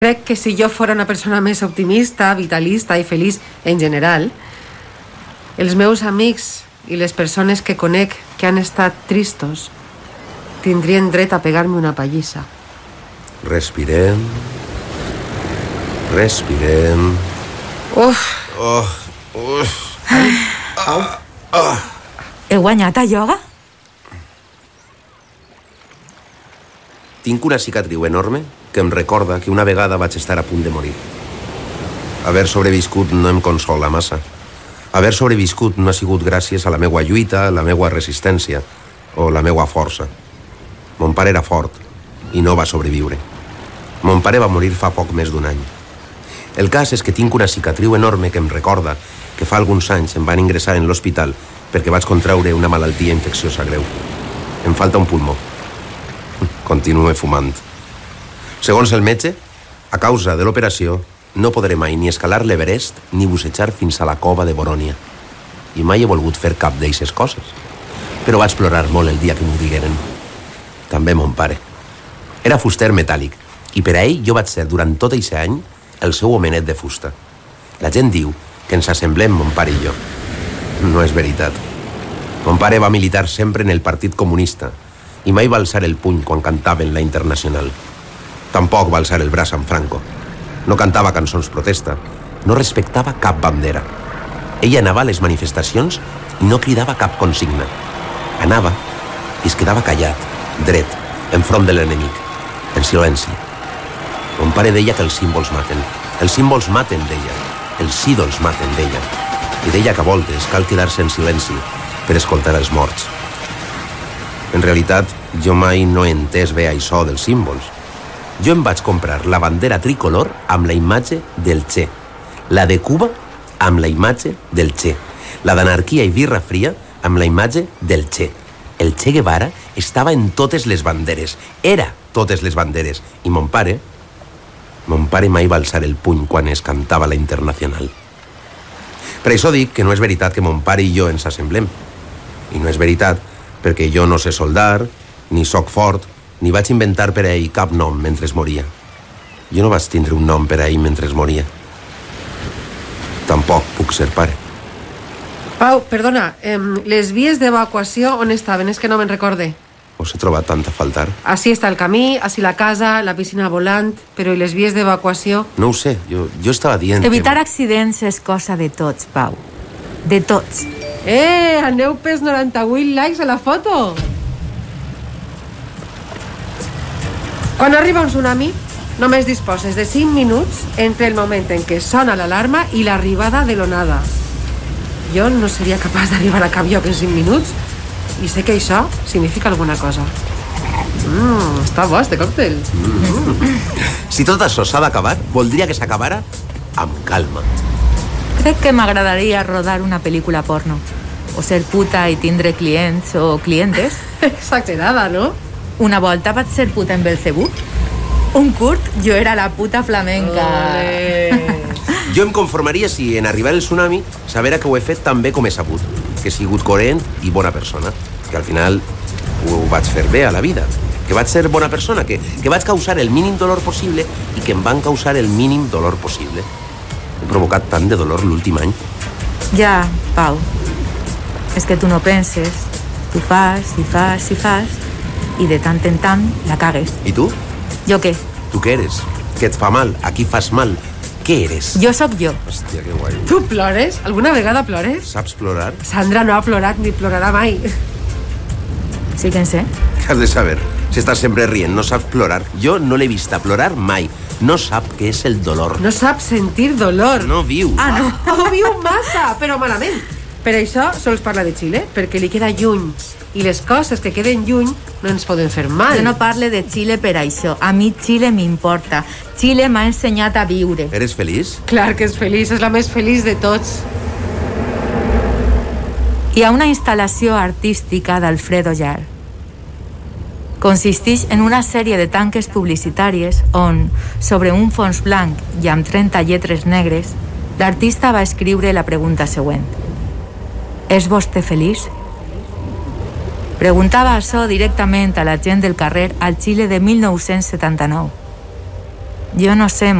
Crec que si jo fora una persona més optimista, vitalista i feliç en general, els meus amics i les persones que conec que han estat tristos tindrien dret a pegar-me una pallissa. Respirem. Respirem. Uf. He guanyat a ioga? Tinc una cicatriu enorme que em recorda que una vegada vaig estar a punt de morir. Haver sobreviscut no em consola massa. Haver sobreviscut no ha sigut gràcies a la meua lluita, la meua resistència o la meua força. Mon pare era fort i no va sobreviure. Mon pare va morir fa poc més d'un any. El cas és que tinc una cicatriu enorme que em recorda que fa alguns anys em van ingressar en l'hospital perquè vaig contraure una malaltia infecciosa greu. Em falta un pulmó. Continuo fumant. Segons el metge, a causa de l'operació, no podré mai ni escalar l'Everest ni bussejar fins a la cova de Borònia. I mai he volgut fer cap d'eixes coses. Però vaig plorar molt el dia que m'ho digueren. També mon pare. Era fuster metàl·lic i per a ell jo vaig ser durant tot aquest any el seu homenet de fusta. La gent diu que ens assemblem mon pare i jo. No és veritat. Mon pare va militar sempre en el Partit Comunista i mai va alçar el puny quan cantaven la Internacional. Tampoc va alçar el braç amb Franco. No cantava cançons protesta. No respectava cap bandera. Ell anava a les manifestacions i no cridava cap consigna. Anava i es quedava callat, dret, enfront de l'enemic, en silenci. Mon pare deia que els símbols maten. Els símbols maten, deia. Els ídols maten, deia. I deia que a voltes cal quedar-se en silenci per escoltar els morts. En realitat, jo mai no he entès bé això dels símbols. Jo em vaig comprar la bandera tricolor amb la imatge del Che, la de Cuba amb la imatge del Che, la d'anarquia i birra fria amb la imatge del Che. El Che Guevara estava en totes les banderes, era totes les banderes, i mon pare mai va alçar el puny quan es cantava la Internacional. Per això dic que no és veritat que mon pare i jo ens assemblem. I no és veritat perquè jo no sé soldar, ni soc fort, ni vaig inventar per a ell cap nom mentre moria. Jo no vaig tindre un nom per a ell mentre moria. Tampoc puc ser pare. Pau, perdona, les vies d'evacuació on estaven? És que no me'n recorde. Us he trobat tant a faltar. Així està el camí, així la casa, la piscina volant, però i les vies d'evacuació? No ho sé, jo estava dient Evitar accidents és cosa de tots, Pau. De tots. Aneu pels 98 likes a la foto! Quan arriba un tsunami, només disposes de 5 minuts entre el moment en què sona l'alarma i l'arribada de l'onada. Jo no seria capaç d'arribar a cap lloc en 5 minuts i sé que això significa alguna cosa. Està bo, este còctel. Si tot això s'ha d'acabar, voldria que s'acabara amb calma. Crec que m'agradaria rodar una pel·lícula porno. O ser puta i tindre clients o clientes. Exagerada, no? Una volta vaig ser puta en Belcebú. Un curt, jo era la puta flamenca. Jo em conformaria si en arribar el tsunami sabera que ho he fet tan bé com he sabut, que he sigut coherent i bona persona, que al final ho vaig fer bé a la vida, que vaig ser bona persona, que vaig causar el mínim dolor possible i que em van causar el mínim dolor possible. He provocat tant de dolor l'últim any. Ja, Pau, és que tu no penses, tu fas i fas i fas i de tant en tant la cagues. I tu? Jo què? Tu què eres? Què et fa mal? A qui fas mal? Què eres? Jo sóc jo. Hòstia, que guai. Tu plores? Alguna vegada plores? Saps plorar? Sandra no ha plorat ni plorarà mai. Sí que en sé. Què has de saber? Si estàs sempre rient, no saps plorar. Jo no l'he vista plorar mai. No sap què és el dolor. No sap sentir dolor. No viu. No. Ho viu massa, però malament. Per això sols parla de Xile, perquè li queda lluny. I les coses que queden lluny no ens poden fer mal. Jo no parle de Xile per això. A mi Xile m'importa. Xile m'ha ensenyat a viure. Eres feliç? Clar que és feliç, és la més feliç de tots. Hi ha una instal·lació artística d'Alfredo Yar. Consisteix en una sèrie de tanques publicitàries on, sobre un fons blanc i amb 30 lletres negres, l'artista va escriure la pregunta següent. És vostè feliç? Preguntava això directament a la gent del carrer al Xile de 1979. Jo no sé